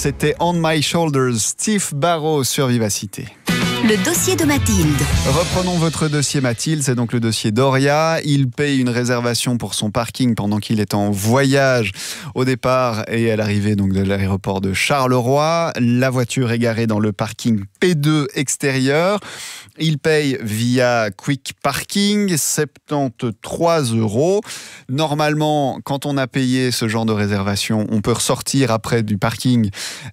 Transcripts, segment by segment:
c'était On My Shoulders, Steve Barrow sur Vivacité. Le dossier de Mathilde. Reprenons votre dossier Mathilde, c'est donc le dossier d'Oria. Il paye une réservation pour son parking pendant qu'il est en voyage au départ et à l'arrivée donc de l'aéroport de Charleroi. La voiture est garée dans le parking P2 extérieur. Il paye via Quick Parking 73 €. Normalement, quand on a payé ce genre de réservation, on peut ressortir après du parking.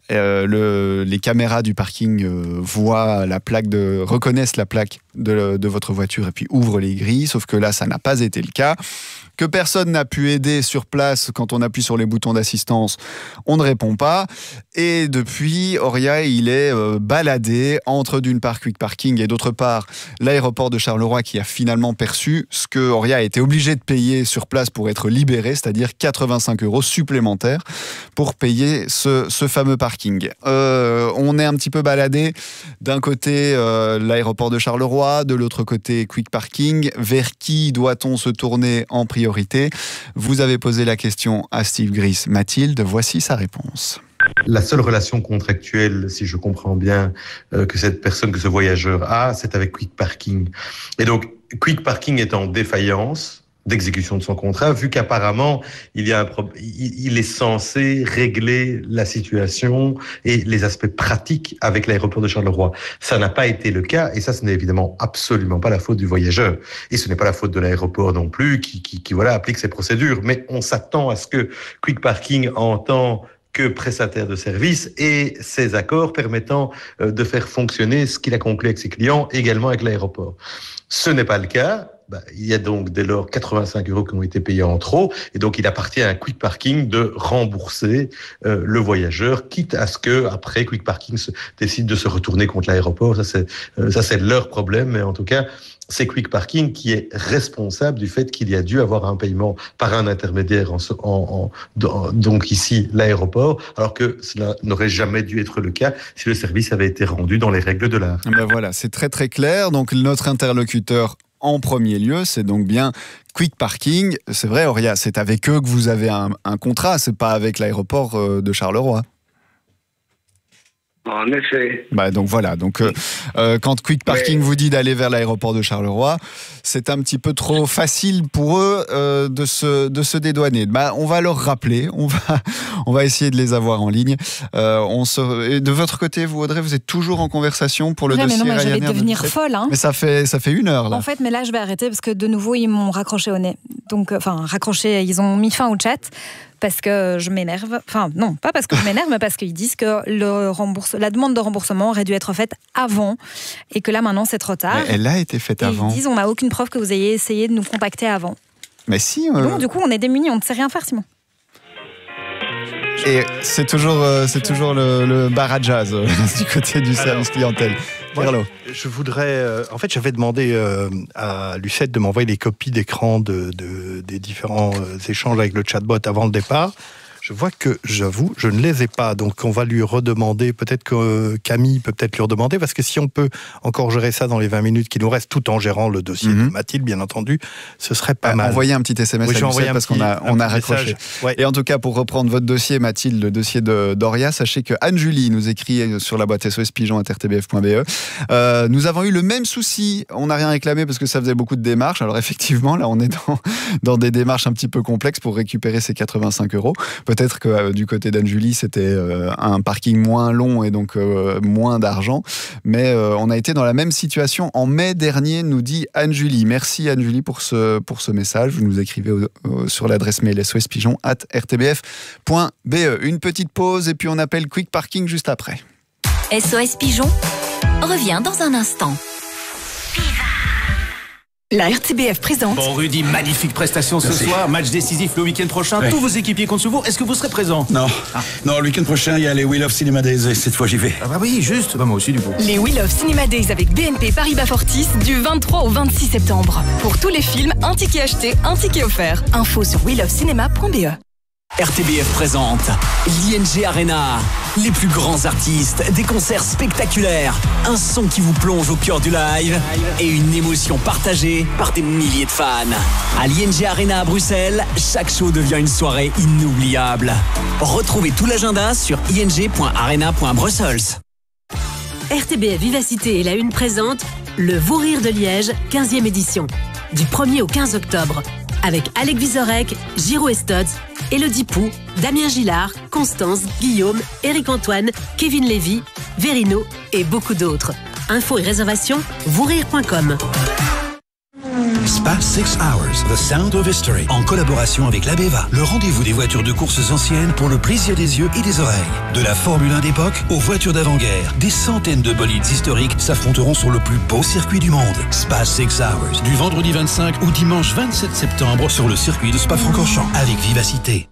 Les caméras du parking voient la plaque reconnaissent la plaque de votre voiture et puis ouvrent les grilles. Sauf que là, ça n'a pas été le cas. Que personne n'a pu aider sur place quand on appuie sur les boutons d'assistance, on ne répond pas. Et depuis, Oria, il est baladé entre d'une part Quick Parking et d'autre part l'aéroport de Charleroi qui a finalement perçu ce que Oria a été obligé de payer sur place pour être libéré, c'est-à-dire 85 € supplémentaires pour payer ce fameux parking. On est un petit peu baladé d'un côté l'aéroport de Charleroi, de l'autre côté Quick Parking. Vers qui doit-on se tourner en priorité ? Vous avez posé la question à Steve Gris. Mathilde, voici sa réponse. La seule relation contractuelle, si je comprends bien, que cette personne, que ce voyageur a, c'est avec Quick Parking. Et donc, Quick Parking est en défaillance d'exécution de son contrat, vu qu'apparemment, il est censé régler la situation et les aspects pratiques avec l'aéroport de Charleroi. Ça n'a pas été le cas, et ça, ce n'est évidemment absolument pas la faute du voyageur. Et ce n'est pas la faute de l'aéroport non plus, qui applique ses procédures. Mais on s'attend à ce que Quick Parking entend que prestataire de service et ses accords permettant de faire fonctionner ce qu'il a conclu avec ses clients, également avec l'aéroport. Ce n'est pas le cas. Il y a donc dès lors 85 € qui ont été payés en trop, et donc il appartient à Quick Parking de rembourser le voyageur, quitte à ce que après Quick Parking décide de se retourner contre l'aéroport. Ça c'est leur problème, mais en tout cas c'est Quick Parking qui est responsable du fait qu'il y a dû avoir un paiement par un intermédiaire, donc ici l'aéroport, alors que cela n'aurait jamais dû être le cas si le service avait été rendu dans les règles de l'art. Ben voilà, c'est très très clair. Donc notre interlocuteur en premier lieu, c'est donc bien Quick Parking. C'est vrai, Oria, c'est avec eux que vous avez un contrat, c'est pas avec l'aéroport de Charleroi. En effet. Donc voilà, quand Quick Parking vous dit d'aller vers l'aéroport de Charleroi, c'est un petit peu trop facile pour eux de se dédouaner. On va leur rappeler, on va essayer de les avoir en ligne. Et de votre côté, vous Audrey, vous êtes toujours en conversation pour le dossier Ryanair. Mais non, mais je vais devenir folle. Hein. Mais ça fait 1 heure là. En fait, mais là je vais arrêter parce que de nouveau ils m'ont raccroché au nez. Donc, ils ont mis fin au chat. Parce que je m'énerve. Enfin, non, pas parce que je m'énerve, mais parce qu'ils disent que la demande de remboursement aurait dû être faite avant et que là, maintenant, c'est trop tard. Elle a été faite avant. Ils disent on n'a aucune preuve que vous ayez essayé de nous contacter avant. Mais si. Bon, du coup, on est démunis, on ne sait rien faire, Simon. Et c'est toujours le bar à jazz du côté du service clientèle. Moi, je voudrais... en fait, j'avais demandé à Lucette de m'envoyer les copies d'écran des différents échanges avec le chatbot avant le départ. Je vois que, j'avoue, je ne les ai pas. Donc, on va lui redemander. Peut-être que Camille peut peut-être lui redemander. Parce que si on peut encore gérer ça dans les 20 minutes qui nous restent, tout en gérant le dossier de Mathilde, bien entendu, ce serait pas mal. Envoyez un petit SMS à Lucette parce qu'on a raccroché. Ouais. Et en tout cas, pour reprendre votre dossier, Mathilde, le dossier d'Oria, sachez que Anne-Julie nous écrit sur la boîte sospigeon@rtbf.be. Nous avons eu le même souci. On n'a rien réclamé parce que ça faisait beaucoup de démarches. Alors, effectivement, là, on est dans des démarches un petit peu complexes pour récupérer ces 85 €. Peut-être que du côté d'Anne-Julie, c'était un parking moins long et donc moins d'argent. Mais on a été dans la même situation en mai dernier, nous dit Anne-Julie. Merci Anne-Julie pour ce message. Vous nous écrivez sur l'adresse mail sospigeon@rtbf.be. Une petite pause et puis on appelle Quick Parking juste après. SOS Pigeon revient dans un instant. La RTBF présente. Bon Rudy, magnifique prestation ce soir, match décisif le week-end prochain, tous vos équipiers comptent sur vous, est-ce que vous serez présent? Non, le week-end prochain il y a les Wheel of Cinema Days et cette fois j'y vais. Ah bah oui, juste, moi aussi du coup. Les Wheel of Cinema Days avec BNP Paribas Fortis du 23 au 26 septembre. Pour tous les films, un ticket acheté, un ticket offert. Info sur wheelofcinema.be. RTBF présente l'ING Arena. Les plus grands artistes, des concerts spectaculaires, un son qui vous plonge au cœur du live et une émotion partagée par des milliers de fans. À l'ING Arena à Bruxelles, chaque show devient une soirée inoubliable. Retrouvez tout l'agenda sur ing.arena.brussels. RTBF Vivacité et la Une présente le Vous Rire de Liège, 15e édition. Du 1er au 15 octobre. Avec Alec Vizorek, Giro Estods, Elodie Pou, Damien Gillard, Constance, Guillaume, Éric-Antoine, Kevin Lévy, Verino et beaucoup d'autres. Infos et réservations, vousrire.com. Spa 6 Hours, The Sound of History, en collaboration avec l'Abeva, le rendez-vous des voitures de courses anciennes pour le plaisir des yeux et des oreilles. De la Formule 1 d'époque aux voitures d'avant-guerre, des centaines de bolides historiques s'affronteront sur le plus beau circuit du monde. Spa 6 Hours, du vendredi 25 au dimanche 27 septembre sur le circuit de Spa-Francorchamps, avec Vivacité.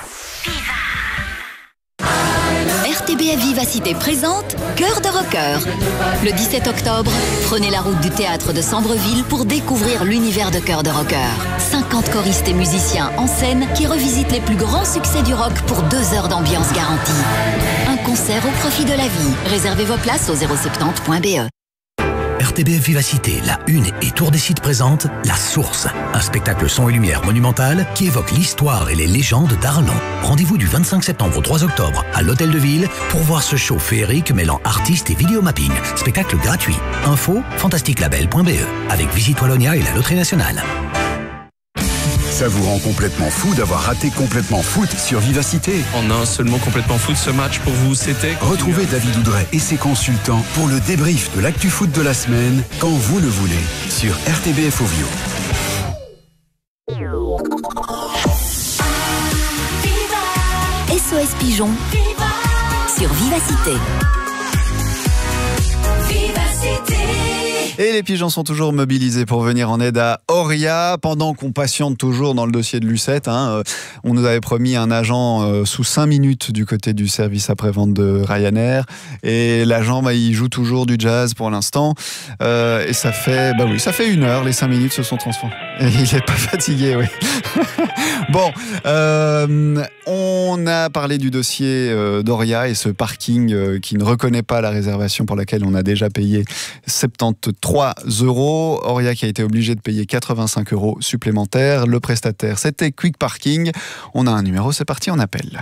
RTBF Vivacité présente Cœur de rocker. Le 17 octobre, prenez la route du théâtre de Sambreville pour découvrir l'univers de Cœur de rocker. 50 choristes et musiciens en scène qui revisitent les plus grands succès du rock pour 2 heures d'ambiance garantie. Un concert au profit de la vie. Réservez vos places au 070.be. RTBF Vivacité, la Une et Tour des Sites présente La Source, un spectacle son et lumière monumental qui évoque l'histoire et les légendes d'Arlon. Rendez-vous du 25 septembre au 3 octobre à l'Hôtel de Ville pour voir ce show féerique mêlant artistes et vidéomapping. Spectacle gratuit. Info fantasticlabel.be avec Visite Wallonia et la Loterie Nationale. Ça vous rend complètement fou d'avoir raté Complètement Foot sur Vivacité. En un seul mot, Complètement Foot, ce match pour vous, c'était... Retrouvez David Oudret et ses consultants pour le débrief de l'actu foot de la semaine, quand vous le voulez, sur RTBF Ovio. SOS Pigeon sur Vivacité. Et les pigeons sont toujours mobilisés pour venir en aide à Oria, pendant qu'on patiente toujours dans le dossier de Lucette. On nous avait promis un agent sous 5 minutes du côté du service après-vente de Ryanair. Et l'agent, il joue toujours du jazz pour l'instant. Et ça fait 1 heure, les 5 minutes se sont transformées. Et il n'est pas fatigué, oui. Bon, on a parlé du dossier d'Oria et ce parking qui ne reconnaît pas la réservation pour laquelle on a déjà payé 73 €. Oria qui a été obligé de payer 85 € supplémentaires. Le prestataire, c'était Quick Parking. On a un numéro, c'est parti, on appelle.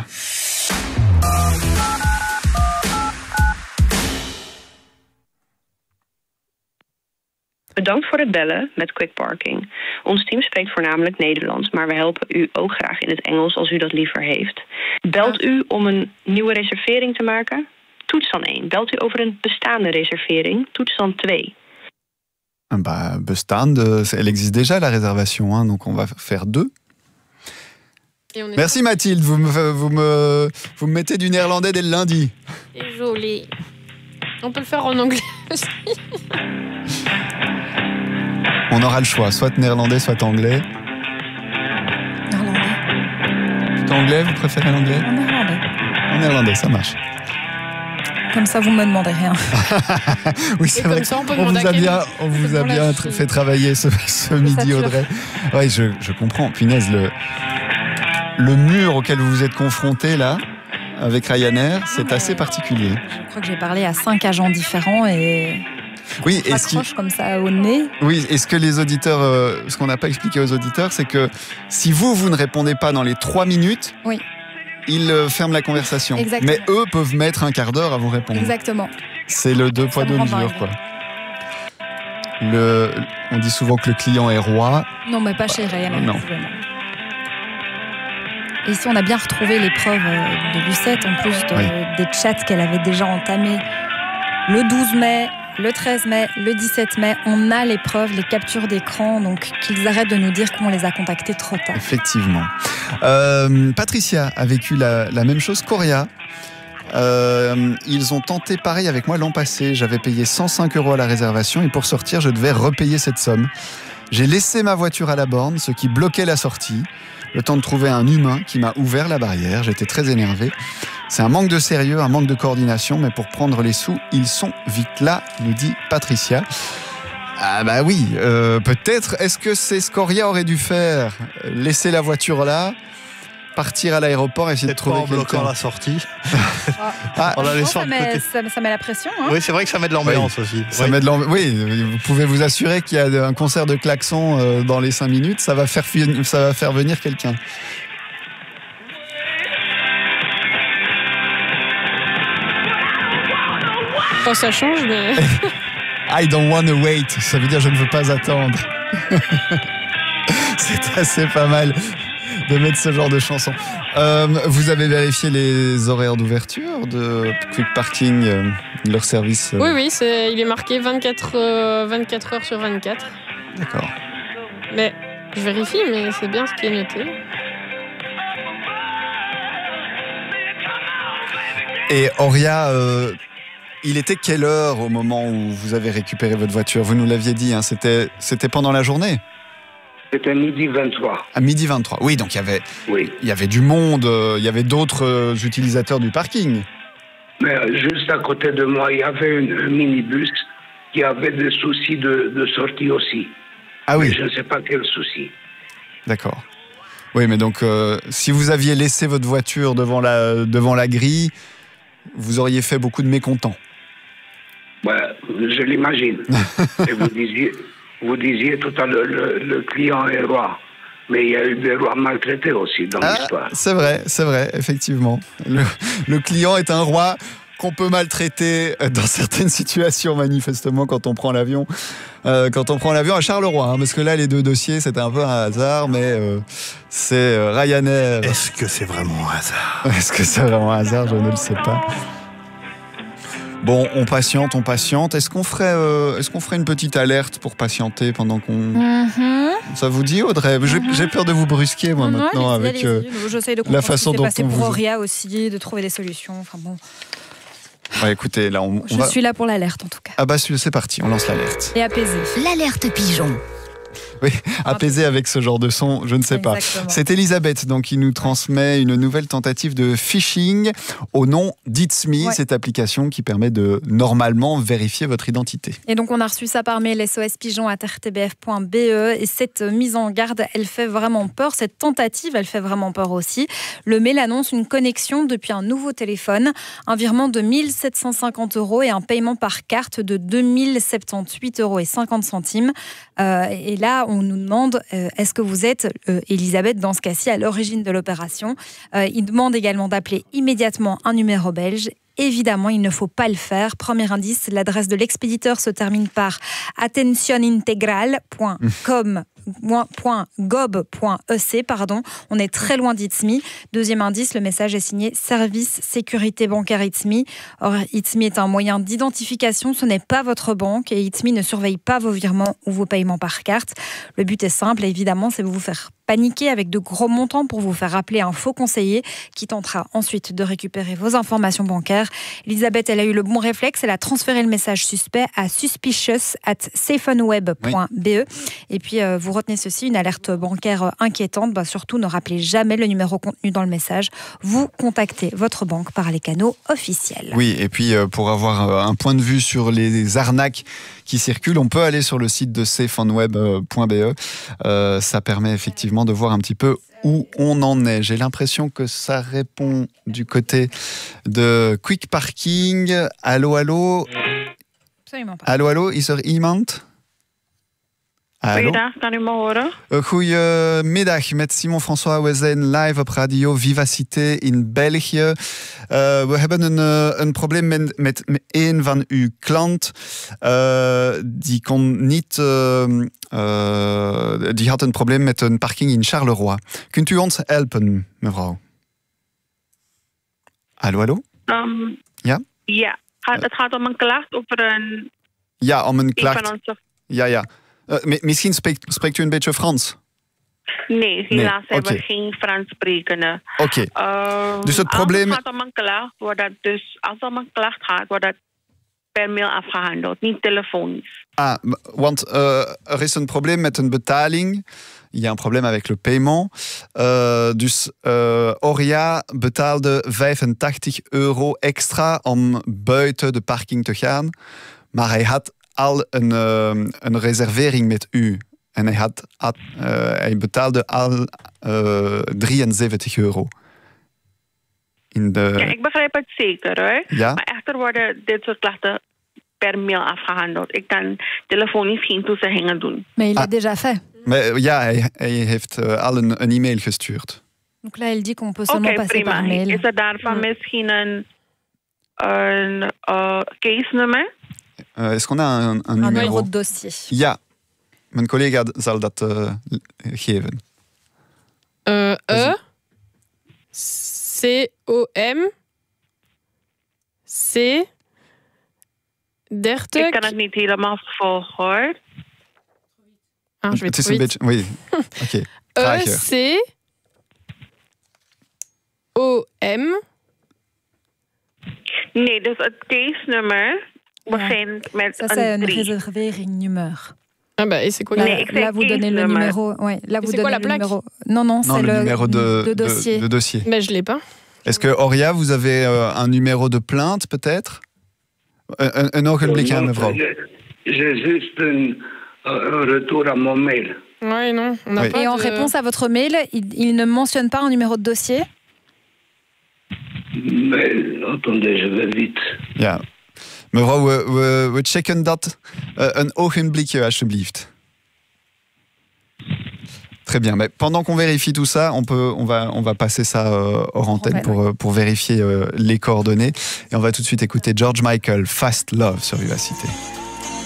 Bedankt voor het bellen met Quick Parking. Ons team spreekt voornamelijk Nederlands, maar we helpen u ook graag in het Engels als u dat liever heeft. Belt u om een nieuwe reservering te maken? Toets dan 1. Belt u over een bestaande reservering? Toets dan 2. Bestaande, elle existe déjà la réservation, donc on va faire 2. Merci Mathilde, vous me mettez du néerlandais dès le lundi. C'est joli. On peut le faire en anglais aussi. On aura le choix, soit néerlandais, soit anglais. Néerlandais. Plutôt anglais, vous préférez l'anglais ? En néerlandais. En néerlandais, ça marche. Comme ça, vous ne me demandez rien. Oui, c'est vrai. On vous a bien fait travailler ce midi, Audrey. Oui, je comprends. Punaise, le mur auquel vous vous êtes confronté là, avec Ryanair, c'est assez particulier. Je crois que j'ai parlé à 5 agents différents et... Oui, comme ça au nez. Oui, est-ce que les auditeurs, ce qu'on n'a pas expliqué aux auditeurs, c'est que si vous ne répondez pas dans les 3 minutes, oui, ils ferment la conversation. Exactement. Mais eux peuvent mettre un quart d'heure à vous répondre. Exactement. C'est le 2 poids 2 mesures, quoi. On dit souvent que le client est roi. Non, mais pas chez Ryanair. Non. Et ici, on a bien retrouvé les preuves de Lucette, en plus des chats qu'elle avait déjà entamés le 12 mai, le 13 mai, le 17 mai. On a les preuves, les captures d'écran, donc qu'ils arrêtent de nous dire qu'on les a contactés trop tard. Effectivement. Patricia a vécu la même chose qu'Oria. Ils ont tenté pareil avec moi l'an passé. J'avais payé 105 € à la réservation et pour sortir, je devais repayer cette somme. J'ai laissé ma voiture à la borne, ce qui bloquait la sortie. Le temps de trouver un humain qui m'a ouvert la barrière. J'étais très énervé. C'est un manque de sérieux, un manque de coordination, mais pour prendre les sous, ils sont vite là, nous dit Patricia. Ah bah oui, peut-être. Est-ce que c'est ce qu'Oria aurait dû faire ? Laisser la voiture là, partir à l'aéroport et essayer de trouver en bloquant quelqu'un. la sortie. On a les ça met la pression. Hein. Oui, c'est vrai que ça met de l'ambiance aussi. Ça met de oui, vous pouvez vous assurer qu'il y a un concert de klaxon dans les 5 minutes, ça va faire venir quelqu'un. Quand ça change, mais... I don't wanna wait, ça veut dire je ne veux pas attendre. C'est assez pas mal de mettre ce genre de chanson. Vous avez vérifié les horaires d'ouverture de Quick Parking, leur service Oui, il est marqué 24 heures sur 24. D'accord. Mais je vérifie, mais c'est bien ce qui est noté. Et Auria, il était quelle heure au moment où vous avez récupéré votre voiture? Vous nous l'aviez dit, hein, c'était pendant la journée? C'était midi 23. À midi 23, oui, donc il y avait du monde, il y avait d'autres utilisateurs du parking. Mais juste à côté de moi, il y avait un minibus qui avait des soucis de sortie aussi. Ah oui. Mais je ne sais pas quel souci. D'accord. Oui, mais donc, si vous aviez laissé votre voiture devant la grille, vous auriez fait beaucoup de mécontents. Ouais, je l'imagine. Et vous disiez tout à l'heure, le client est roi. Mais il y a eu des rois maltraités aussi dans l'histoire. C'est vrai, effectivement. Le client est un roi qu'on peut maltraiter dans certaines situations, manifestement, quand on prend l'avion. À Charleroi, hein, parce que là, les deux dossiers, c'était un peu un hasard, mais c'est Ryanair. Est-ce que c'est vraiment un hasard? Est-ce que c'est vraiment un hasard? Je ne le sais pas. Bon, on patiente. Est-ce qu'on ferait une petite alerte pour patienter pendant qu'on... Ça vous dit, Audrey? J'ai peur de vous brusquer, moi, maintenant, avec j'essaie de la façon dont passer on pour vous... Auria aussi, de trouver des solutions. Enfin bon. Ouais, écoutez, là, Je suis là pour l'alerte, en tout cas. Ah bah, c'est parti, on lance l'alerte. Et apaiser. L'alerte pigeon. Oui, apaisé avec ce genre de son, je ne sais pas. Exactement. C'est Elisabeth donc, qui nous transmet une nouvelle tentative de phishing au nom d'It's Me, cette application qui permet de normalement vérifier votre identité. Et donc on a reçu ça par mail sospigeon@rtbf.be et cette mise en garde, elle fait vraiment peur. Cette tentative, elle fait vraiment peur aussi. Le mail annonce une connexion depuis un nouveau téléphone, un virement de 1 750 € et un paiement par carte de 2 078,50 €. Et là, on nous demande, est-ce que vous êtes, Elisabeth, dans ce cas-ci, à l'origine de l'opération? Il demande également d'appeler immédiatement un numéro belge. Évidemment, il ne faut pas le faire. Premier indice, l'adresse de l'expéditeur se termine par attentionintegral.gob.ec. On est très loin d'It's Me. Deuxième indice, le message est signé Service Sécurité Bancaire It's Me. Or, It's Me est un moyen d'identification, ce n'est pas votre banque et It's Me ne surveille pas vos virements ou vos paiements par carte. Le but est simple, évidemment, c'est de vous faire paniquer avec de gros montants pour vous faire appeler un faux conseiller qui tentera ensuite de récupérer vos informations bancaires. Elisabeth, elle a eu le bon réflexe, elle a transféré le message suspect à suspicious@safeonweb.be. Et puis, vous retenez ceci, une alerte bancaire inquiétante. Surtout, ne rappelez jamais le numéro contenu dans le message. Vous contactez votre banque par les canaux officiels. Oui, et puis pour avoir un point de vue sur les arnaques qui circulent, on peut aller sur le site de safeonweb.be. Ça permet effectivement de voir un petit peu où on en est. J'ai l'impression que ça répond du côté de Quick Parking. Allô? Absolument pas. Allô, is er iemand? Hallo? Goeiedag, kan u me horen? Goedemiddag, met Simon François. We zijn live op radio Vivacité in België. We hebben een probleem met een van uw klant. Die kon niet... die had een probleem met een parking in Charleroi. Kunt u ons helpen, mevrouw? Hallo? Ja? Ja, het gaat om een klacht over een... Ja, om een klacht. Van onze... Ja. Misschien spreekt u een beetje Frans? Nee, helaas hebben we geen Frans sprekende. Oké. Dus het probleem... Als het om een klacht gaat, wordt dat per mail afgehandeld, niet telefonisch. Want er is een probleem met een betaling. Il y a un problème avec le paiement. Dus Auria betaalde €85 extra om buiten de parking te gaan. Maar hij had al een reservering met u. En hij betaalde al €73. Ja, ik begrijp het zeker hoor. Ja? Maar echter worden dit soort klachten per mail afgehandeld. Ik kan telefonisch geen toezeggingen doen. Mais il l'a déjà fait. Maar ja, hij heeft al een e-mail gestuurd. Donc là, il dit qu'on peut seulement passer par mail. Is er daarvan misschien een case nummer? Est-ce qu'on a un Un numéro? numéro de dossier. Ja, mijn collega zal dat geven. COM C 30. Ik kan het niet helemaal volgen hoor. Ah, je vais Het is trop een vite. beetje... Oui, oké. Trager. C OM. Nee, dus het case nummer begint met Ça, c'est een un 3. réservering nummer. Ah bah, et c'est quoi? Nee, ik Là, zeg vous case donnez le nummer. numéro. Ouais, là, vous c'est quoi donnez la le plaque? numéro. Non, c'est le numéro de dossier. de dossier. Mais je l'ai pas. Est-ce que, Oria, vous avez un numéro de plainte, peut-être? Een ogenblikje aan mevrouw. J'ai juste un retour à mon mail. Ouais, non. On n'a Oui. pas Et en de... réponse à votre mail, il ne mentionne pas un numéro de dossier? Mais attendez, je vais vite. Ja. Mevrouw, we checken dat. Een ogenblikje, alsjeblieft. Très bien. Mais pendant qu'on vérifie tout ça, on va passer ça hors antenne pour vérifier les coordonnées. Et on va tout de suite écouter George Michael, Fast Love sur Vivacité.